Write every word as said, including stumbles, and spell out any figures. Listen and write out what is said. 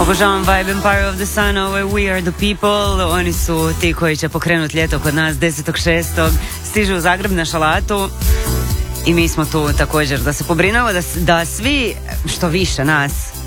Obožavam Vibe Empire of the Sun, ovo je We Are The People, oni su ti koji će pokrenuti ljeto kod nas desetog šestog Stižu u Zagreb na šalatu i mi smo tu također da se pobrinemo da, da svi, što više nas,